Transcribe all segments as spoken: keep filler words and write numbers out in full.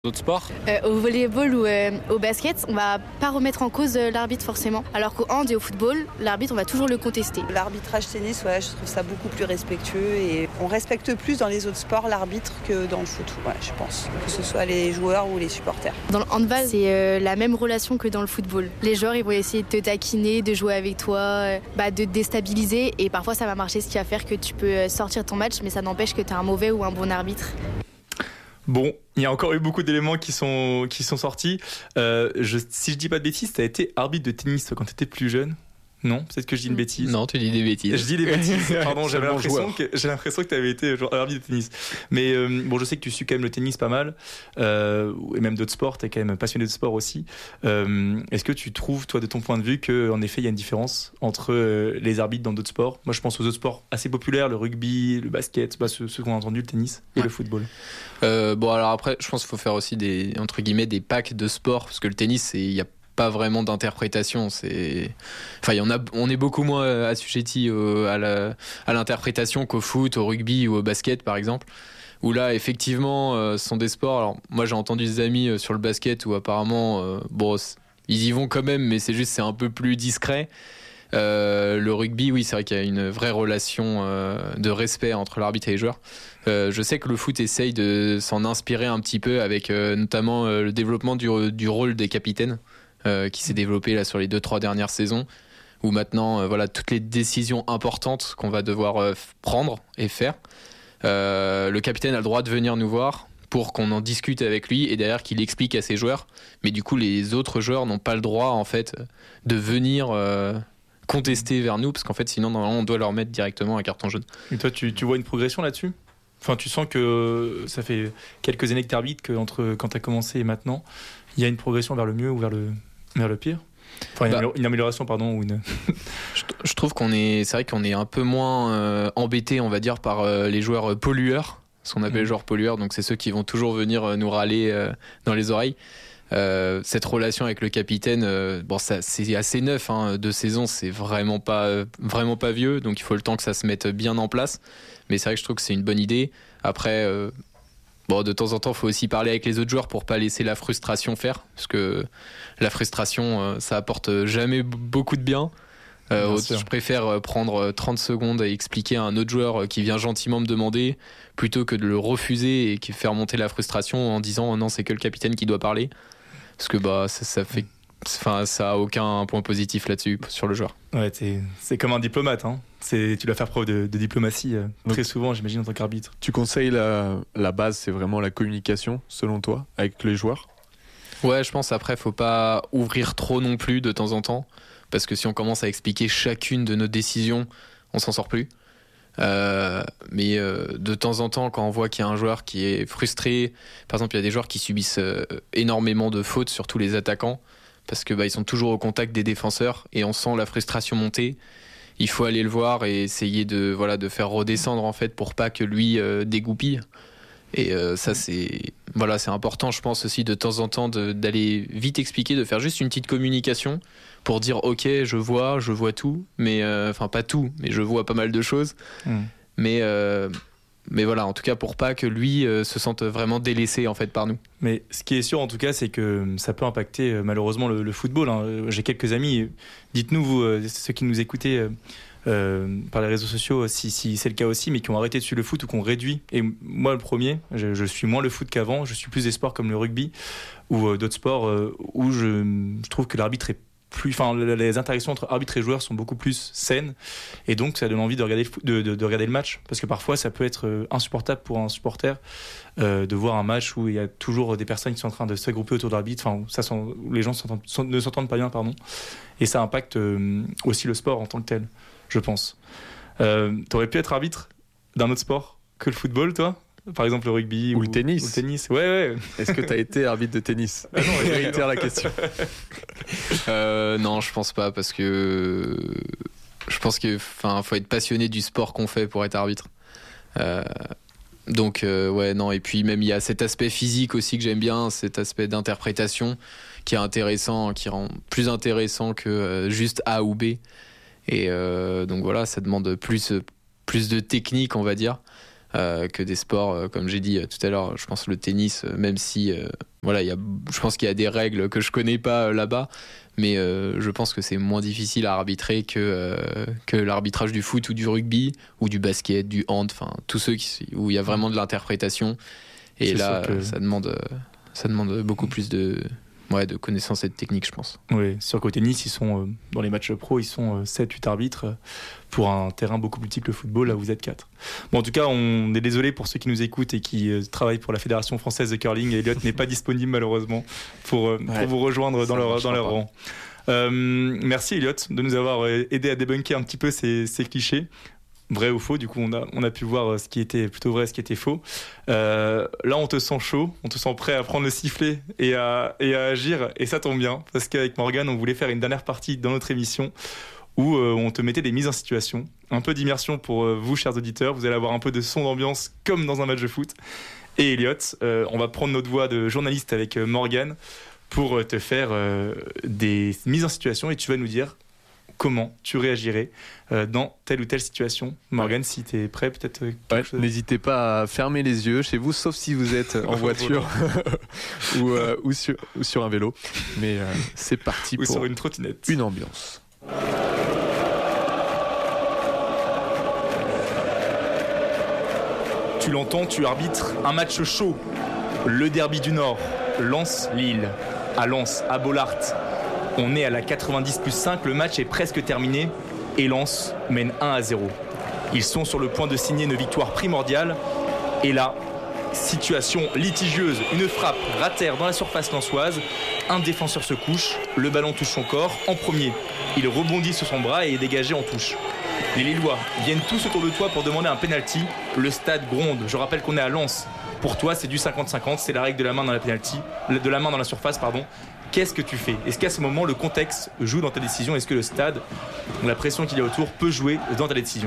D'autres sports euh, Au volleyball ou euh, au basket, on va pas remettre en cause euh, l'arbitre forcément. Alors qu'au hand et au football, l'arbitre, on va toujours le contester. L'arbitrage tennis, ouais, je trouve ça beaucoup plus respectueux et on respecte plus dans les autres sports l'arbitre que dans le foot, ouais, je pense. Que ce soit les joueurs ou les supporters. Dans le handball, c'est euh, la même relation que dans le football. Les joueurs, ils vont essayer de te taquiner, de jouer avec toi, euh, bah, de te déstabiliser et parfois ça va marcher, ce qui va faire que tu peux sortir ton match, mais ça n'empêche que tu es un mauvais ou un bon arbitre. Bon, il y a encore eu beaucoup d'éléments qui sont, qui sont sortis. Euh, je, si je dis pas de bêtises, tu as été arbitre de tennis quand tu étais plus jeune ? Non, peut-être que je dis une bêtise. Non, tu dis des bêtises. Je dis des bêtises. Pardon, j'avais l'impression que, j'ai l'impression que tu avais été genre, arbitre de tennis. Mais euh, bon, je sais que tu suis quand même le tennis pas mal, euh, et même d'autres sports. Tu es quand même passionné de sport aussi. Euh, est-ce que tu trouves, toi, de ton point de vue, qu'en effet, il y a une différence entre euh, les arbitres dans d'autres sports ? Moi, je pense aux autres sports assez populaires, le rugby, le basket, bah, ceux, ceux qu'on a entendu, le tennis et ouais. le football. Euh, bon, alors après, je pense qu'il faut faire aussi des, entre guillemets, des packs de sport, parce que le tennis, il y a pas vraiment d'interprétation, c'est enfin il y en a, on est beaucoup moins assujetti au, à, la, à l'interprétation qu'au foot, au rugby ou au basket par exemple, où là effectivement euh, ce sont des sports. Alors moi j'ai entendu des amis euh, sur le basket où apparemment euh, bon ils y vont quand même, mais c'est juste c'est un peu plus discret. Euh, le rugby, oui, c'est vrai qu'il y a une vraie relation euh, de respect entre l'arbitre et les joueurs. Euh, je sais que le foot essaye de s'en inspirer un petit peu avec euh, notamment euh, le développement du, du rôle des capitaines. Euh, qui s'est développé là sur les deux trois dernières saisons, où maintenant euh, voilà toutes les décisions importantes qu'on va devoir euh, prendre et faire, euh, le capitaine a le droit de venir nous voir pour qu'on en discute avec lui et derrière qu'il explique à ses joueurs, mais du coup les autres joueurs n'ont pas le droit en fait de venir euh, contester vers nous, parce qu'en fait sinon normalement on doit leur mettre directement un carton jaune. Et toi tu, tu vois une progression là-dessus ? Enfin, tu sens que ça fait quelques années que tu arbitres, que entre quand tu as commencé et maintenant, il y a une progression vers le mieux ou vers le vers le pire. Enfin, une, bah, une amélioration, pardon, ou une. je, je trouve qu'on est, c'est vrai qu'on est un peu moins euh, embêté, on va dire, par euh, les joueurs pollueurs, ce qu'on appelle mmh. les joueurs pollueurs. Donc c'est ceux qui vont toujours venir euh, nous râler euh, dans les oreilles. Euh, cette relation avec le capitaine, euh, bon, ça, c'est assez neuf, hein, deux saisons, c'est vraiment pas, euh, vraiment pas vieux, donc il faut le temps que ça se mette bien en place. Mais c'est vrai que je trouve que c'est une bonne idée. Après. Euh, Bon, de temps en temps, il faut aussi parler avec les autres joueurs pour pas laisser la frustration faire, parce que la frustration, ça apporte jamais beaucoup de bien. Euh, bien je préfère prendre trente secondes et expliquer à un autre joueur qui vient gentiment me demander, plutôt que de le refuser et qui faire monter la frustration en disant oh non, c'est que le capitaine qui doit parler, parce que bah ça, ça fait, enfin ça a aucun point positif là-dessus sur le joueur. Ouais, c'est, c'est comme un diplomate, hein. C'est, tu dois faire preuve de, de diplomatie euh, très Donc, souvent, j'imagine, en tant qu'arbitre. Tu conseilles la, la base, c'est vraiment la communication, selon toi, avec les joueurs ? Ouais, je pense après, faut pas ouvrir trop non plus de temps en temps, parce que si on commence à expliquer chacune de nos décisions, on s'en sort plus. Euh, mais euh, de temps en temps, quand on voit qu'il y a un joueur qui est frustré, par exemple, il y a des joueurs qui subissent euh, énormément de fautes, surtout les attaquants, parce que bah, ils sont toujours au contact des défenseurs et on sent la frustration monter. Il faut aller le voir et essayer de, voilà, de faire redescendre en fait pour pas que lui euh, dégoupille. Et euh, ça c'est, voilà, c'est important, je pense aussi de temps en temps de, d'aller vite expliquer, de faire juste une petite communication pour dire ok, je vois, je vois tout, mais enfin euh, pas tout, mais je vois pas mal de choses. Mmh. Mais euh, mais voilà, en tout cas pour pas que lui euh, se sente vraiment délaissé en fait par nous. Mais ce qui est sûr en tout cas, c'est que ça peut impacter euh, malheureusement le, le football, hein. J'ai quelques amis, dites-nous vous, euh, ceux qui nous écoutez euh, euh, par les réseaux sociaux, si, si c'est le cas aussi, mais qui ont arrêté de suivre le foot ou qui ont réduit. Et moi le premier, je, je suis moins le foot qu'avant, je suis plus des sports comme le rugby ou euh, d'autres sports euh, où je, je trouve que l'arbitre est plus, enfin, les interactions entre arbitre et joueur sont beaucoup plus saines et donc ça donne envie de regarder le, foot, de, de, de regarder le match, parce que parfois ça peut être insupportable pour un supporter euh, de voir un match où il y a toujours des personnes qui sont en train de s'agrouper autour de l'arbitre, enfin, ça sont, où les gens s'entendent, ne s'entendent pas bien, pardon, et ça impacte euh, aussi le sport en tant que tel, je pense. Euh, t'aurais pu être arbitre d'un autre sport que le football, toi ? Par exemple le rugby ou, ou le tennis. Ou le tennis. Ouais, ouais. Est-ce que tu as été arbitre de tennis ? Ah non, je réitère la question. euh, non, je pense pas, parce que je pense qu'il faut être passionné du sport qu'on fait pour être arbitre. Euh, donc euh, ouais, non. Et puis même il y a cet aspect physique aussi que j'aime bien, cet aspect d'interprétation qui est intéressant, qui rend plus intéressant que euh, juste A ou B. Et euh, donc voilà, ça demande plus plus de technique, on va dire. euh, que des sports, euh, comme j'ai dit euh, tout à l'heure. Je pense le tennis, euh, même si euh, voilà, y a, je pense qu'il y a des règles que je connais pas euh, là-bas, mais euh, je pense que c'est moins difficile à arbitrer que, euh, que l'arbitrage du foot ou du rugby ou du basket, du hand, enfin tous ceux qui, où il y a vraiment de l'interprétation. Et C'est là, sûr que- ça demande, euh, ça demande beaucoup plus de, ouais, de connaissances et de techniques, je pense. Oui, sur qu'au tennis, ils sont, euh, dans les matchs pro, ils sont euh, sept huit arbitres euh, pour un terrain beaucoup plus petit que le football, là où vous êtes quatre. Bon, en tout cas, on est désolé pour ceux qui nous écoutent et qui euh, travaillent pour la Fédération française de curling. Elliot n'est pas disponible malheureusement pour, euh, pour Ouais, vous rejoindre ça dans leur, marchera dans leur pas. rang. Euh, merci Elliot de nous avoir euh, aidé à débunker un petit peu ces, ces clichés. Vrai ou faux, du coup on a, on a pu voir ce qui était plutôt vrai, ce qui était faux. Euh, là on te sent chaud, on te sent prêt à prendre le sifflet et à, et à agir, et ça tombe bien, parce qu'avec Morgane on voulait faire une dernière partie dans notre émission où euh, on te mettait des mises en situation, un peu d'immersion pour euh, vous chers auditeurs, vous allez avoir un peu de son d'ambiance comme dans un match de foot. Et Elliot, euh, on va prendre notre voix de journaliste avec euh, Morgane pour euh, te faire euh, des mises en situation, et tu vas nous dire comment tu réagirais euh, dans telle ou telle situation. Morgane, si tu es prêt, peut-être euh, quelque Ouais, chose- n'hésitez pas à fermer les yeux chez vous, sauf si vous êtes en voiture ou, euh, ou, sur, ou sur un vélo. Mais euh, c'est parti ou pour sur une trottinette. une ambiance. Tu l'entends, tu arbitres un match chaud. Le derby du Nord, Lens-Lille. À Lens, à Bollaert. On est à la quatre-vingt-dix plus cinq, le match est presque terminé et Lens mène un à zéro. Ils sont sur le point de signer une victoire primordiale. Et là, situation litigieuse, une frappe ratère dans la surface lensoise. Un défenseur se couche, le ballon touche son corps. En premier, il rebondit sur son bras et est dégagé en touche. Les Lillois viennent tous autour de toi pour demander un penalty. Le stade gronde. Je rappelle qu'on est à Lens. Pour toi, c'est du cinquante cinquante. C'est la règle de la main dans la penalty, de la main dans la surface, pardon. Qu'est-ce que tu fais? Est-ce qu'à ce moment, le contexte joue dans ta décision? Est-ce que le stade, la pression qu'il y a autour, peut jouer dans ta décision?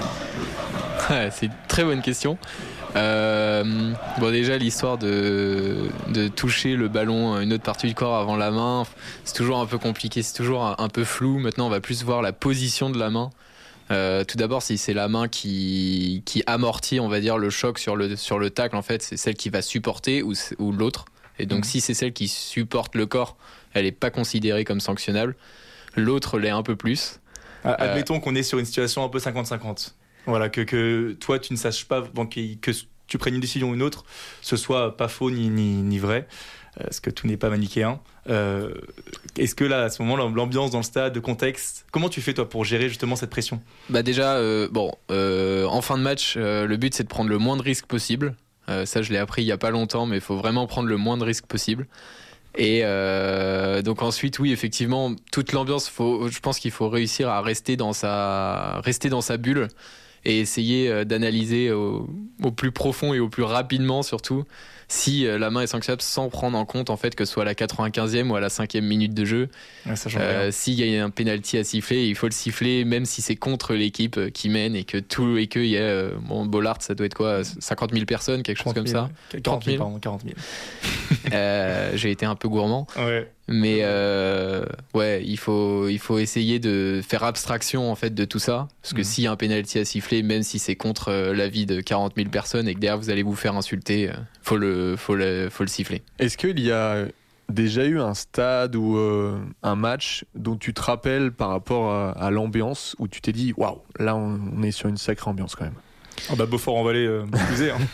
Ouais, c'est une très bonne question. Euh, bon, déjà, l'histoire de, de toucher le ballon à une autre partie du corps avant la main, c'est toujours un peu compliqué, c'est toujours un, un peu flou. Maintenant, on va plus voir la position de la main. Euh, tout d'abord, si c'est la main qui, qui amortit, on va dire, le choc sur le, sur le tacle, en fait, c'est celle qui va supporter ou, ou l'autre. Et donc, mmh. si c'est celle qui supporte le corps, elle n'est pas considérée comme sanctionnable. L'autre l'est un peu plus. Ah, admettons euh, qu'on est sur une situation un peu cinquante cinquante. Voilà, que, que toi, tu ne saches pas, bon, que, que tu prennes une décision ou une autre, ce soit pas faux ni, ni, ni vrai, euh, parce que tout n'est pas manichéen. Euh, est-ce que là, à ce moment, l'ambiance dans le stade, le contexte, comment tu fais toi pour gérer justement cette pression? Bah déjà, euh, bon, euh, en fin de match, euh, le but c'est de prendre le moins de risques possible. Euh, ça, je l'ai appris il y a pas longtemps, mais il faut vraiment prendre le moins de risques possible. Et euh, donc ensuite, oui, effectivement, toute l'ambiance, faut, je pense qu'il faut réussir à rester dans sa, rester dans sa bulle et essayer d'analyser au, au plus profond et au plus rapidement surtout si la main est sanctionnable sans prendre en compte en fait que ce soit à la quatre-vingt-quinzième ou à la cinquième minute de jeu. Ouais, ça euh, s'il y a un penalty à siffler, il faut le siffler même si c'est contre l'équipe qui mène et que tout et que il y a bon, Bollaert, ça doit être quoi, cinquante mille personnes, quelque chose comme ça. quarante mille, pardon, quarante mille. euh, j'ai été un peu gourmand. Ouais. Mais euh, ouais, il faut il faut essayer de faire abstraction en fait de tout ça, parce que mmh. s'il y a un penalty à siffler, même si c'est contre euh, l'avis de quarante mille personnes et que derrière vous allez vous faire insulter, euh, faut le faut le faut le siffler. Est-ce qu'il y a déjà eu un stade ou euh, un match dont tu te rappelles par rapport à, à l'ambiance où tu t'es dit waouh, là on, on est sur une sacrée ambiance quand même? Ah bah Beaufort-en-Vallée, euh, excusez. Hein.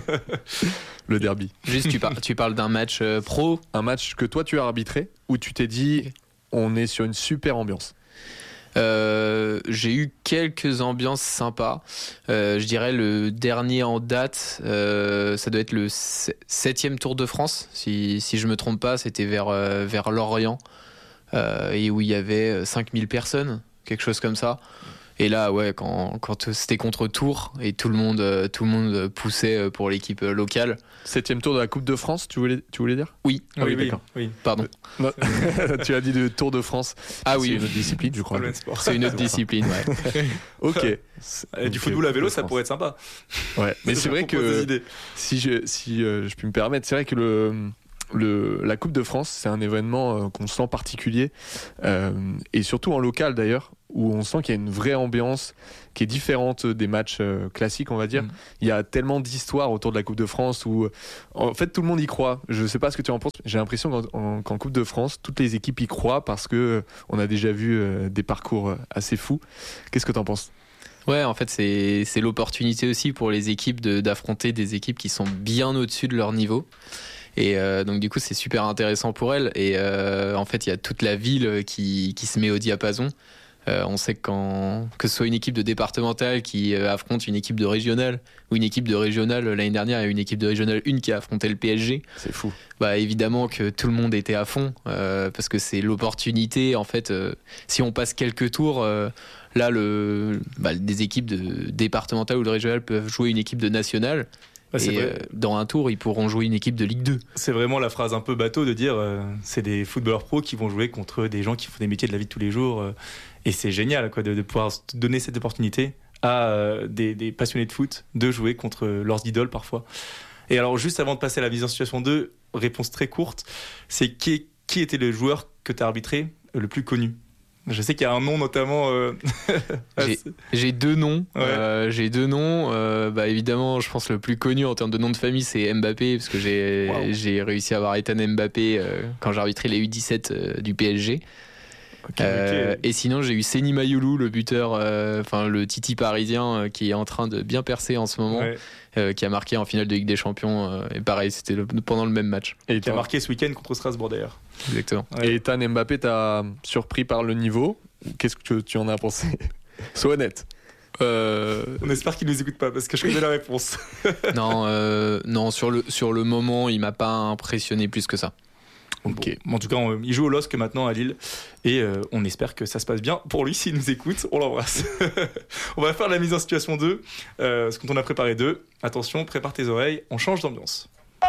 Le derby. Juste, tu, par, tu parles d'un match euh, pro? Un match que toi tu as arbitré, où tu t'es dit, on est sur une super ambiance. Euh, j'ai eu quelques ambiances sympas. Euh, je dirais le dernier en date, euh, ça doit être le septième Tour de France, si, si je me trompe pas, c'était vers, euh, vers Lorient, euh, et où il y avait cinq mille personnes, quelque chose comme ça. Et là, ouais, quand, quand c'était contre Tours et tout le monde, tout le monde poussait pour l'équipe locale. Septième tour de la Coupe de France, tu voulais, tu voulais dire? Oui. Ah oui, oui, d'accord. Oui. Pardon. Tu as dit le Tour de France. Ah oui. C'est une autre discipline, je crois. C'est une autre discipline, ouais. Ok. Et du football à vélo, ça pourrait être sympa. Ouais, mais c'est vrai que si je, si euh, je puis me permettre, c'est vrai que le... Le, la Coupe de France, c'est un événement euh, qu'on sent particulier euh, et surtout en local d'ailleurs où on sent qu'il y a une vraie ambiance qui est différente des matchs euh, classiques, on va dire. Mmh. Il y a tellement d'histoires autour de la Coupe de France où, en fait, tout le monde y croit. Je sais pas ce que tu en penses. J'ai l'impression qu'en, qu'en Coupe de France, toutes les équipes y croient parce que on a déjà vu euh, des parcours assez fous. Qu'est-ce que tu en penses ? Ouais, en fait, c'est, c'est l'opportunité aussi pour les équipes de, d'affronter des équipes qui sont bien au-dessus de leur niveau. Et euh, donc, du coup, c'est super intéressant pour elles. Et euh, en fait, il y a toute la ville qui, qui se met au diapason. Euh, on sait que, quand, que ce soit une équipe de départementale qui euh, affronte une équipe de régionale ou une équipe de régionale, l'année dernière, il y a une équipe de régionale un qui a affronté le P S G. C'est fou. Bah, évidemment que tout le monde était à fond euh, parce que c'est l'opportunité. En fait, euh, si on passe quelques tours, euh, là, le, bah, des équipes de départementales ou de régionales peuvent jouer une équipe de nationale. Ah, et euh, dans un tour, ils pourront jouer une équipe de Ligue deux. C'est vraiment la phrase un peu bateau de dire euh, c'est des footballeurs pros qui vont jouer contre des gens qui font des métiers de la vie de tous les jours. Euh, et c'est génial quoi, de, de pouvoir donner cette opportunité à euh, des, des passionnés de foot de jouer contre leurs idoles parfois. Et alors, juste avant de passer à la mise en situation deux, réponse très courte, c'est qui, qui était le joueur que tu as arbitré le plus connu ? Je sais qu'il y a un nom notamment. Euh... j'ai, j'ai deux noms. Ouais. Euh, j'ai deux noms. Euh, bah évidemment, je pense le plus connu en termes de nom de famille, c'est Mbappé, parce que j'ai, wow. j'ai réussi à avoir Ethan Mbappé euh, quand j'ai arbitré les U dix-sept euh, du P S G. Okay, euh, okay. Et sinon, j'ai eu Seny Mayoulou, le buteur, enfin euh, le Titi parisien, euh, qui est en train de bien percer en ce moment, ouais. euh, qui a marqué en finale de Ligue des Champions. Euh, et pareil, c'était le, pendant le même match. Et qui a marqué ce week-end contre Strasbourg d'ailleurs. Exactement. Ouais. Et Ethan Mbappé t'a surpris par le niveau. Qu'est-ce que tu, tu en as pensé ? Sois honnête. Euh... On espère qu'il ne nous écoute pas parce que je connais la réponse. non, euh, non sur, le, sur le moment, il ne m'a pas impressionné plus que ça. Ok. Bon, en tout cas, on, il joue au L O S C maintenant à Lille et euh, on espère que ça se passe bien pour lui s'il nous écoute. On l'embrasse. On va faire la mise en situation deux euh, parce qu'on a préparé deux. Attention, prépare tes oreilles, on change d'ambiance.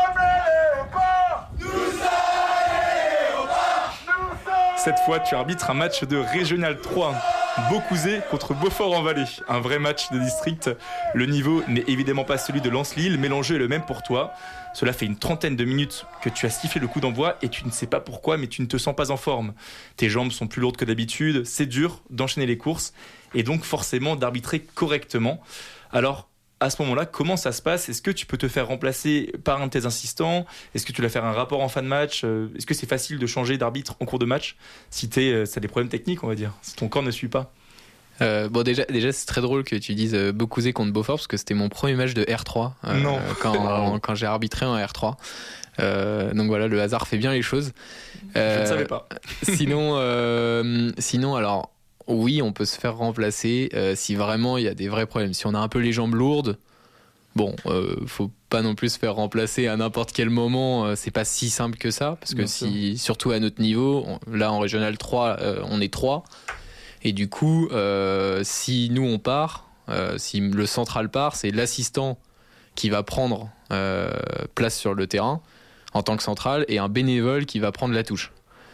Cette fois, tu arbitres un match de Régional trois. Beaucouzé contre Beaufort-en-Vallée. Un vrai match de district. Le niveau n'est évidemment pas celui de Lens-Lille, mais l'enjeu est le même pour toi. Cela fait une trentaine de minutes que tu as sifflé le coup d'envoi et tu ne sais pas pourquoi, mais tu ne te sens pas en forme. Tes jambes sont plus lourdes que d'habitude, c'est dur d'enchaîner les courses et donc forcément d'arbitrer correctement. Alors, à ce moment-là, comment ça se passe ? Est-ce que tu peux te faire remplacer par un de tes assistants ? Est-ce que tu dois faire un rapport en fin de match ? Est-ce que c'est facile de changer d'arbitre en cours de match si tu as des problèmes techniques, on va dire, si ton corps ne suit pas ? Euh, bon déjà, déjà c'est très drôle que tu dises euh, Beaucouzé contre Beaufort parce que c'était mon premier match de R trois euh, non. quand, quand j'ai arbitré en R trois. Euh, donc voilà, le hasard fait bien les choses. Euh, Je ne savais pas. Sinon, euh, sinon alors oui, on peut se faire remplacer euh, si vraiment il y a des vrais problèmes. Si on a un peu les jambes lourdes, bon, euh, faut pas non plus se faire remplacer à n'importe quel moment. Euh, c'est pas si simple que ça parce que bien si, sûr. Surtout à notre niveau, on, là en Régional trois, euh, on est trois. Et du coup, euh, si nous on part, euh, si le central part, c'est l'assistant qui va prendre euh, place sur le terrain en tant que central et un bénévole qui va prendre la touche.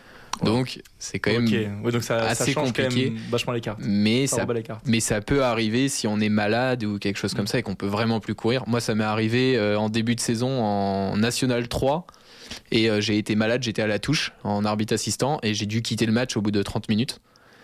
Donc c'est quand même okay. ouais, donc ça, assez ça change compliqué, quand même vachement les cartes. Mais ça, ça, mais ça peut arriver si on est malade ou quelque chose comme ça et qu'on peut vraiment plus courir. Moi, ça m'est arrivé euh, en début de saison en National trois et euh, j'ai été malade, j'étais à la touche en arbitre assistant et j'ai dû quitter le match au bout de trente minutes.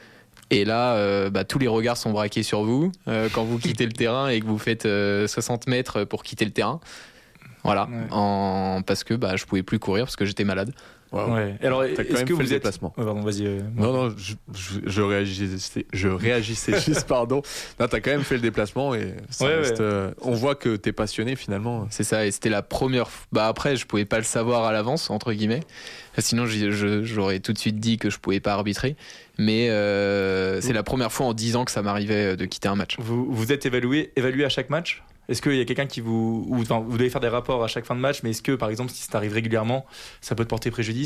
Et là, euh, bah, tous les regards sont braqués sur vous euh, quand vous quittez le terrain et que vous faites euh, soixante mètres pour quitter le terrain. Voilà, ouais. en... parce que bah, je pouvais plus courir parce que j'étais malade. Wow. Ouais. Alors, t'as quand même fait le déplacement. Oh, pardon, vas-y. Euh... Non, non, je, je, je réagissais, je réagissais juste, pardon. Non, t'as quand même fait le déplacement et ça ouais, reste, ouais. Euh, on voit que t'es passionné finalement. C'est ça, et c'était la première. Bah après, je pouvais pas le savoir à l'avance entre guillemets. Sinon, je, je, j'aurais tout de suite dit que je pouvais pas arbitrer. Mais euh, c'est la première fois en dix ans que ça m'arrivait de quitter un match. Vous, vous êtes évalué, évalué à chaque match ? Est-ce qu'il y a quelqu'un qui vous... Ou, enfin, vous devez faire des rapports à chaque fin de match, mais est-ce que, par exemple, si ça t'arrive régulièrement, ça peut te porter préjudice ?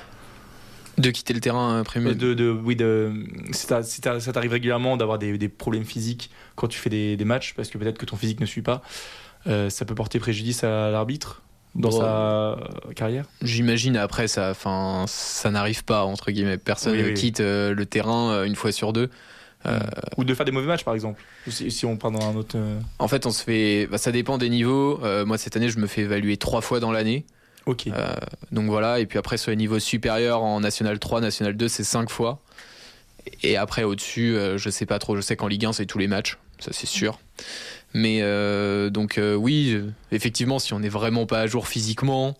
De quitter le terrain après de, de, Oui, de, si, t'as, si t'as, ça t'arrive régulièrement d'avoir des, des problèmes physiques quand tu fais des, des matchs, parce que peut-être que ton physique ne suit pas, euh, ça peut porter préjudice à l'arbitre dans bon, sa carrière ? J'imagine, après, ça, ça n'arrive pas, entre guillemets. Personne ne oui, oui. quitte euh, le terrain une fois sur deux. Euh... Ou de faire des mauvais matchs par exemple si, si on part dans un autre euh... en fait on se fait bah, ça dépend des niveaux euh, moi cette année je me fais évaluer trois fois dans l'année ok euh, donc voilà et puis après sur les niveaux supérieurs en National trois National deux c'est cinq fois Et après, au-dessus, euh, je sais pas trop. Je sais qu'en Ligue un, c'est tous les matchs, ça c'est sûr. Mais euh, donc, euh, oui, effectivement, si on n'est vraiment pas à jour physiquement,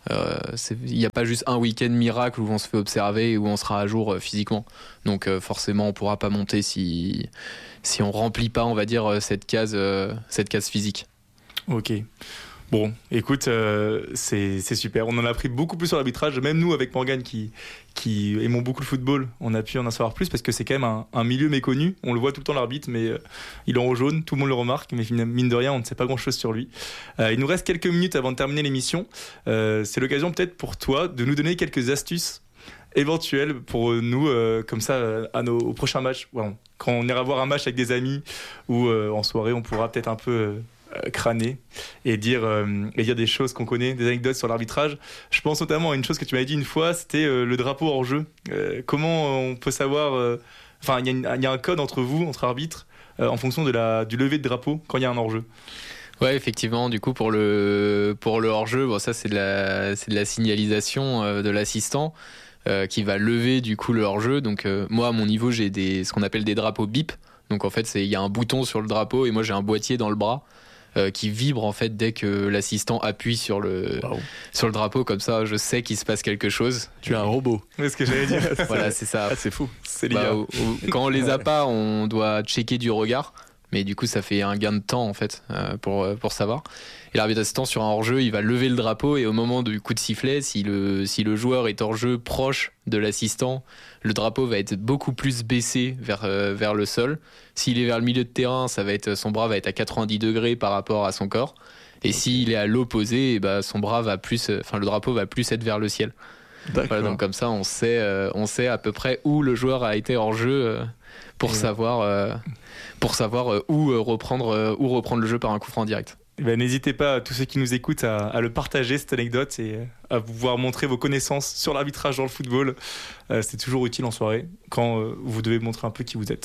il n'y a pas juste un week-end miracle où on se fait observer et où on sera à jour euh, physiquement. Donc, euh, forcément, on pourra pas monter si, si on remplit pas, on va dire, cette case, euh, cette case physique. Ok. Bon, écoute, euh, c'est, c'est super. On en a appris beaucoup plus sur l'arbitrage. Même nous, avec Morgane, qui, qui aimons beaucoup le football, on a pu en savoir plus parce que c'est quand même un, un milieu méconnu. On le voit tout le temps, l'arbitre, mais euh, il est en jaune, tout le monde le remarque, mais mine de rien, on ne sait pas grand-chose sur lui. Euh, il nous reste quelques minutes avant de terminer l'émission. Euh, c'est l'occasion peut-être pour toi de nous donner quelques astuces éventuelles pour nous, euh, comme ça, à nos, au prochain match. Bon, quand on ira voir un match avec des amis ou euh, en soirée, on pourra peut-être un peu... Euh, crâner et dire, euh, et dire des choses qu'on connaît, des anecdotes sur l'arbitrage. Je pense notamment à une chose que tu m'avais dit une fois, c'était euh, le drapeau hors jeu. Euh, comment on peut savoir... Enfin, euh, il y, y a un code entre vous, entre arbitres, euh, en fonction de la, du lever de drapeau quand il y a un hors-jeu. Ouais, effectivement, du coup, pour le, pour le hors-jeu, bon, ça, c'est de la, c'est de la signalisation euh, de l'assistant euh, qui va lever, du coup, le hors-jeu. Donc, euh, moi, à mon niveau, j'ai des, ce qu'on appelle des drapeaux bip. Donc, en fait, il y a un bouton sur le drapeau et moi, j'ai un boîtier dans le bras. Euh, qui vibre en fait dès que l'assistant appuie sur le, wow. sur le drapeau, comme ça je sais qu'il se passe quelque chose. Tu es un robot. C'est ce que j'allais dire. Voilà, c'est ça. Ah, c'est fou. C'est bah, au, au, quand on les a pas, on doit checker du regard, mais du coup ça fait un gain de temps en fait euh, pour, pour savoir. Et l'arbitre assistant sur un hors-jeu, il va lever le drapeau et au moment du coup de sifflet, si le, si le joueur est hors-jeu proche de l'assistant, le drapeau va être beaucoup plus baissé vers, euh, vers le sol. S'il est vers le milieu de terrain, ça va être, son bras va être à quatre-vingt-dix degrés par rapport à son corps. Et okay. S'il est à l'opposé, et bah, son bras va plus, enfin le drapeau va plus être vers le ciel. Voilà, donc comme ça, on sait, euh, on sait à peu près où le joueur a été hors jeu euh, pour, ouais. savoir, euh, pour savoir euh, où, euh, reprendre, euh, où reprendre le jeu par un coup franc direct. Ben, n'hésitez pas, tous ceux qui nous écoutent, à, à le partager, cette anecdote, et à pouvoir montrer vos connaissances sur l'arbitrage dans le football. Euh, c'est toujours utile en soirée, quand euh, vous devez montrer un peu qui vous êtes.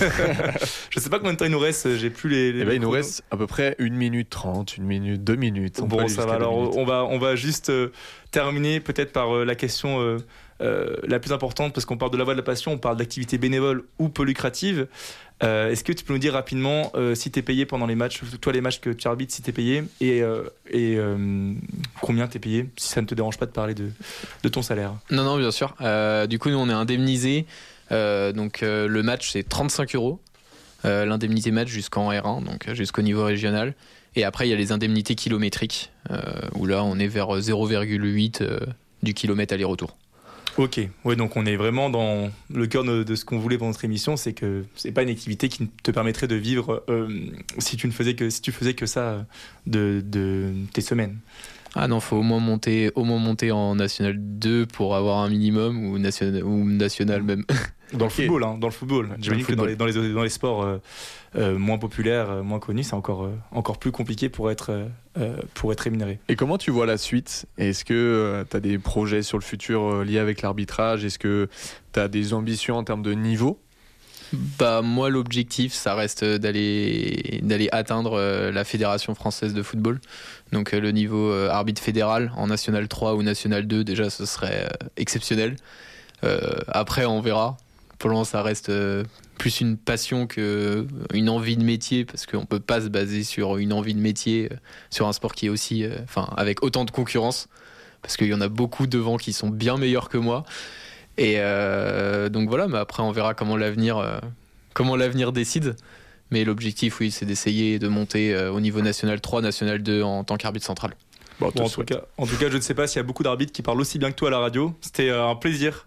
Je sais pas combien de temps il nous reste, j'ai plus les... les eh ben, il nous reste à peu près une minute trente, une minute, deux minutes. On bon, ça va, alors on va, on va juste euh, terminer peut-être par euh, la question... Euh, Euh, la plus importante, parce qu'on parle de la voie de la passion, on parle d'activités bénévoles ou peu lucratives. Euh, est-ce que tu peux nous dire rapidement euh, si tu es payé pendant les matchs, toi les matchs que tu arbitres, si tu es payé et, euh, et euh, combien tu es payé, si ça ne te dérange pas de parler de, de ton salaire? Non, non, bien sûr. Euh, du coup, nous on est indemnisé. Euh, donc euh, le match c'est trente-cinq euros. Euh, l'indemnité match jusqu'en R un, donc jusqu'au niveau régional. Et après, il y a les indemnités kilométriques, euh, où là on est vers zéro virgule huit euh, du kilomètre aller-retour. Ok, ouais, donc on est vraiment dans le cœur de, de ce qu'on voulait pour notre émission, c'est que c'est pas une activité qui te permettrait de vivre euh, si tu ne faisais que si tu faisais que ça de, de tes semaines. Ah non, faut au moins monter, au moins monter en National deux pour avoir un minimum ou national ou national même. Dans le football, hein, dans le football. J'imagine que dans les, dans les, dans les sports euh, euh, moins populaires, euh, moins connus, c'est encore, euh, encore plus compliqué pour être, euh, pour être rémunéré. Et comment tu vois la suite? Est-ce que euh, tu as des projets sur le futur euh, liés avec l'arbitrage? Est-ce que tu as des ambitions en termes de niveau? Bah, moi, l'objectif, ça reste d'aller, d'aller atteindre euh, la Fédération française de football. Donc, euh, le niveau euh, arbitre fédéral en National trois ou National deux, déjà, ce serait euh, exceptionnel. Euh, après, on verra. Pour le moment, ça reste euh, plus une passion qu'une envie de métier, parce qu'on ne peut pas se baser sur une envie de métier, euh, sur un sport qui est aussi, euh, enfin, avec autant de concurrence, parce qu'il y en a beaucoup devant qui sont bien meilleurs que moi. Et euh, donc voilà, mais après, on verra comment l'avenir, euh, comment l'avenir décide. Mais l'objectif, oui, c'est d'essayer de monter euh, au niveau National trois, National deux en tant qu'arbitre central. Bon, bon, en, tout cas, en tout cas, je ne sais pas s'il y a beaucoup d'arbitres qui parlent aussi bien que toi à la radio. C'était euh, un plaisir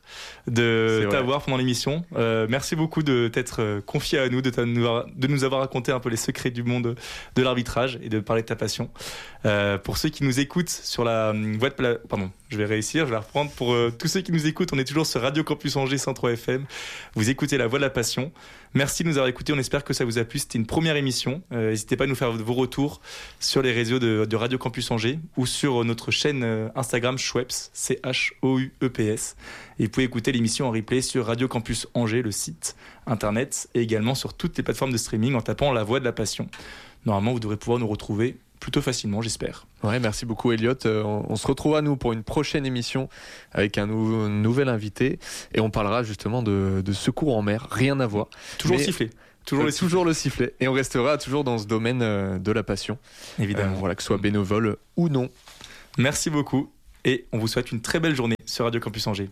de c'est t'avoir vrai. pendant l'émission. Euh, merci beaucoup de t'être euh, confié à nous, de, de nous avoir raconté un peu les secrets du monde de l'arbitrage et de parler de ta passion. Euh, pour ceux qui nous écoutent sur la voie de pla... pardon, je vais réussir, je vais reprendre. Pour euh, tous ceux qui nous écoutent, on est toujours sur Radio Campus Angers cent trois F M. Vous écoutez La Voix de la Passion. Merci de nous avoir écoutés. On espère que ça vous a plu. C'était une première émission. Euh, n'hésitez pas à nous faire vos retours sur les réseaux de, de Radio Campus Angers ou sur notre chaîne Instagram Schweppes, C H O U E P S. Et vous pouvez écouter l'émission en replay sur Radio Campus Angers, le site internet, et également sur toutes les plateformes de streaming en tapant La Voix de la Passion. Normalement, vous devrez pouvoir nous retrouver plus plutôt facilement, j'espère. Ouais, merci beaucoup Elliot. Euh, on, on se retrouvera nous pour une prochaine émission avec un nou- nouvel invité et on parlera justement de, de secours en mer. Rien à voir. Toujours Mais, le sifflet. Toujours, euh, le sifflet. toujours le sifflet. Et on restera toujours dans ce domaine euh, de la passion. Évidemment. Euh, voilà, que ce soit bénévole ou non. Merci beaucoup et on vous souhaite une très belle journée sur Radio Campus Angers.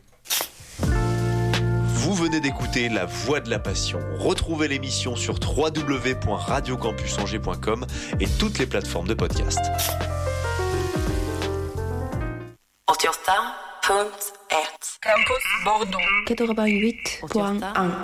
Vous venez d'écouter La Voix de la Passion. Retrouvez l'émission sur w w w point radio campus angers point com et toutes les plateformes de podcast. åttioåtta punkt ett Campus Bordeaux quatre-vingt-huit point un